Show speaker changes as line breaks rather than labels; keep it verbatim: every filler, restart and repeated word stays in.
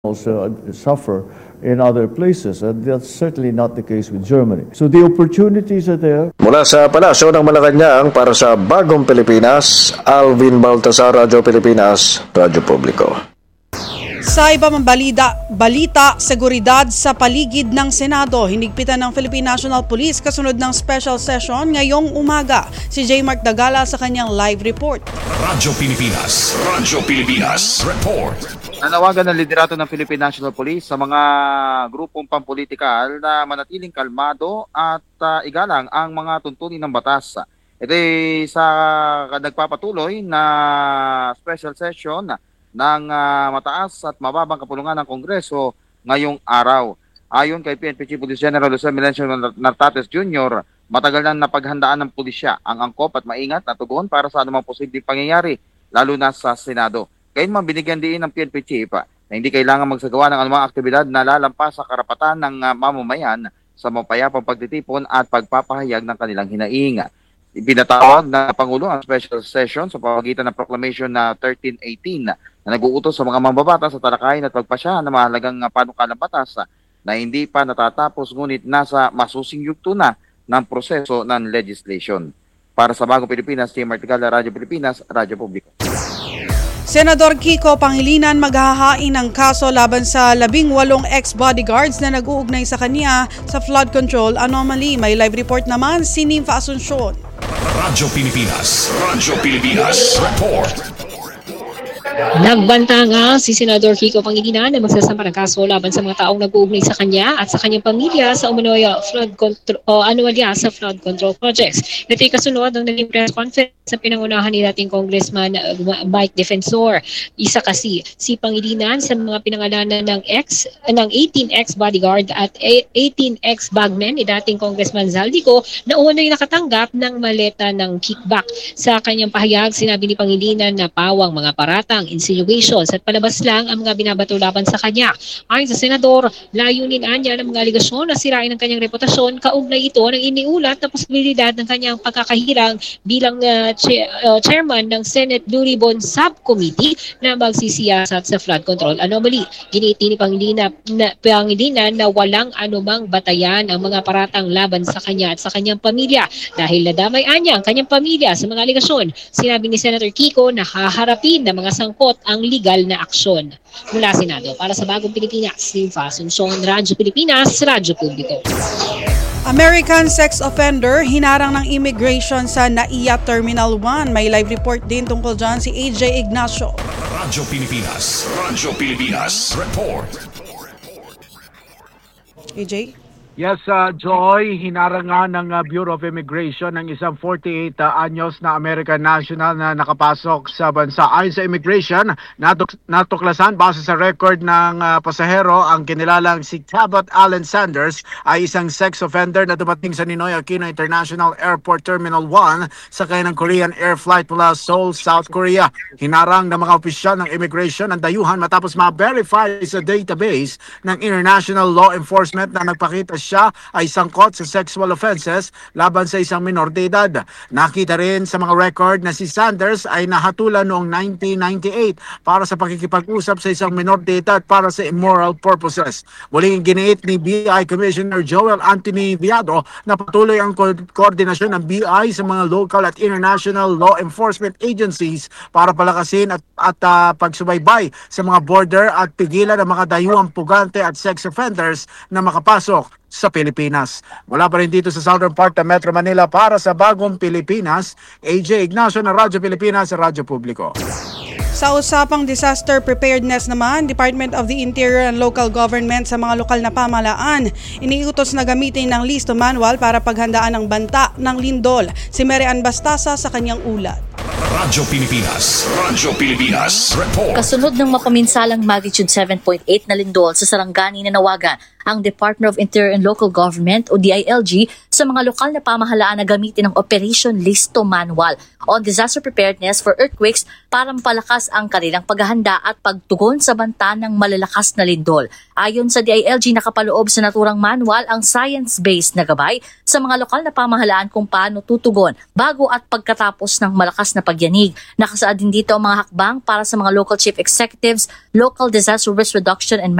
also suffer in other places, and that's certainly not the case with Germany. So the opportunities are there.
Mula sa Palasyo ng Malacanang para sa Bagong Pilipinas, Alvin Baltasar, Radyo Pilipinas, Radyo Publiko.
Sa iba mang balita, balita, seguridad sa paligid ng Senado, hinigpitan ng Philippine National Police kasunod ng special session ngayong umaga. Si J. Mark Dagala sa kanyang live report.
Radyo Pilipinas, Radyo Pilipinas, report.
Nanawagan ng liderato ng Philippine National Police sa mga grupong pampolitikal na manatiling kalmado at uh, igalang ang mga tuntunin ng batas. Ito ay sa nagpapatuloy na special session ng uh, mataas at mababang kapulungan ng Kongreso ngayong araw. Ayon kay P N P Chief Police General Jose Melencio Nartates Junior, matagal nang napaghandaan ng pulisya ang angkop at maingat na tugon para sa anumang posibleng pangyayari, lalo na sa Senado. Kailanman binigyan din ng P N P Chief na hindi kailangan magsagawa ng anumang aktibidad na lalampas sa karapatan ng uh, mamamayan sa mapayapang pagtitipon at pagpapahayag ng kanilang hinaing. Ipinatawag na Pangulo ang special session sa pamamagitan ng Proclamation na thirteen eighteen na nag-uutos sa mga mambabatas sa talakayin at pagpasya ng mahalagang panukalang batas na hindi pa natatapos ngunit nasa masusing yugto na ng proseso ng legislation. Para sa Bagong Pilipinas, Team Martigala, Radyo Pilipinas, Radyo Publiko.
Senador Kiko Pangilinan maghahain ng kaso laban sa labing walong ex-bodyguards na nag-uugnay sa kanya sa flood control anomaly. May live report naman si Nympha Asuncion.
Radyo Pilipinas, Radyo Pilipinas, report.
Nagbanta nga si Senador Kiko Pangilinan na magsasampa ng kaso laban sa mga taong nag-uugnay sa kanya at sa kanyang pamilya sa umano'y flood control o anomalya sa flood control projects. Ito ay kasunod ng naging press conference sa pinangunahan ni dating Congressman uh, Mike Defensor. Isa kasi si Pangilinan sa mga pinangalanan ng ex ng eighteen ex-bodyguard at eighteen ex-bagmen ni dating Congressman Zaldico na unay nakatanggap ng maleta ng kickback. Sa kanyang pahayag, sinabi ni Pangilinan na pawang mga paratang, insinuations at palabas lang ang mga binabato laban sa kanya. Ayon sa Senador, layunin niya ng mga aligasyon na sirain ang kanyang reputasyon, kaugnay ito ng iniulat na posibilidad ng kanyang pagkakahirang bilang uh, che- uh, chairman ng Senate Blue Ribbon Subcommittee na magsisiyasat sa flood control anomaly. Giniti ni Pangilinan na, Pangilinan na walang anumang batayan ang mga paratang laban sa kanya at sa kanyang pamilya dahil nadamay niya ang kanyang pamilya sa mga aligasyon. Sinabi ni Senator Kiko na haharapin ng mga sangkot ang legal na aksyon. Mula Senado, para sa Bagong Pilipinas, Nympha Asuncion, Radyo Pilipinas, Radyo Publiko.
American sex offender hinarang ng immigration sa N A I A Terminal one. May live report din tungkol dyan si A J Ignacio.
Radyo Pilipinas, Radyo Pilipinas, report.
A J?
Yes, uh, Joy, hinarangan ng uh, Bureau of Immigration ng isang forty-eight uh, anyos na American national na nakapasok sa bansa. Ayon sa immigration, natuk- natuklasan base sa record ng uh, pasahero, ang kinilalang si Cabot Allen Sanders ay isang sex offender na dumating sa Ninoy Aquino International Airport Terminal one sa ng Korean Air Flight mula Seoul, South Korea. Hinarang ng mga opisyal ng immigration ang dayuhan matapos ma-verify sa database ng International Law Enforcement na nagpakita siya ay sangkot sa sexual offenses laban sa isang minor de edad. Nakita rin sa mga record na si Sanders ay nahatulan noong nineteen ninety-eight para sa pakikipag-usap sa isang minor de edad para sa immoral purposes. Muling giniit ni B I Commissioner Joel Anthony Viado na patuloy ang ko- koordinasyon ng B I sa mga local at international law enforcement agencies para palakasin at, at uh, pagsubaybay sa mga border at pigilan ang mga dayuhang pugante at sex offenders na makapasok sa Pilipinas. Mula pa rin dito sa southern part ng Metro Manila para sa Bagong Pilipinas, A J Ignacio ng Radyo Pilipinas sa Radyo Publiko.
Sa usapang disaster preparedness naman, Department of the Interior and Local Government sa mga lokal na pamahalaan, iniutos na gamitin ng listo manual para paghandaan ng banta ng lindol. Si Mary Ann Bastasa sa kanyang ulat.
Radyo Pilipinas, Radyo Pilipinas, report.
Kasunod ng mapaminsalang magnitude seven point eight na lindol sa Sarangani na Nawagan, ang Department of Interior and Local Government o D I L G sa mga lokal na pamahalaan na gamitin ang Operation Listo Manual on Disaster Preparedness for Earthquakes para mapalakas ang kanilang paghahanda at pagtugon sa banta ng malalakas na lindol. Ayon sa D I L G, nakapaloob sa naturang manual ang science-based na gabay sa mga lokal na pamahalaan kung paano tutugon bago at pagkatapos ng malakas na pagyanig. Nakasaad din dito ang mga hakbang para sa mga local chief executives, local disaster risk reduction and